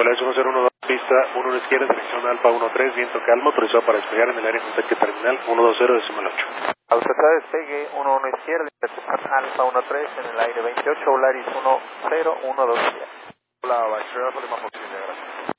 Polaris 1012, pista 1 izquierda, dirección Alfa 13, viento calmo, autorizado para despegar en el área contacto terminal 120,8. Autorizado despegue 11 izquierda, dirección Alfa 13 en el aire 28, Polaris 1012. Hola, Viceroy, Lima Foxtrot, gracias.